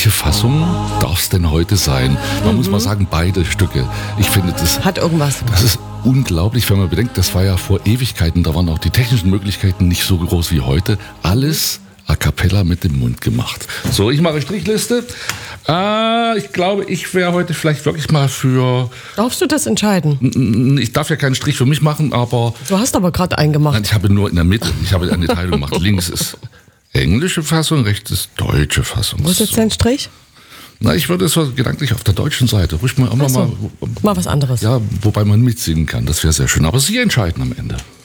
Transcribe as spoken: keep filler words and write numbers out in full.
welche Fassung darf es denn heute sein? Man mhm. muss mal sagen, beide Stücke. Ich finde, das hat irgendwas. Das ist unglaublich, wenn man bedenkt, das war ja vor Ewigkeiten, da waren auch die technischen Möglichkeiten nicht so groß wie heute. Alles a cappella mit dem Mund gemacht. So, ich mache Strichliste. Äh, ich glaube, ich wäre heute vielleicht wirklich mal für... Darfst du das entscheiden? Ich darf ja keinen Strich für mich machen, aber... Du hast aber gerade einen gemacht. Nein, ich habe nur in der Mitte, ich habe eine Teilung gemacht. Links ist englische Fassung, rechts ist deutsche Fassung. Wo ist jetzt dein Strich? Na, ich würde so gedanklich auf der deutschen Seite. Ruhig mal, so, mal, mal was anderes. Ja, wobei man mitsingen kann. Das wäre sehr schön. Aber Sie entscheiden am Ende.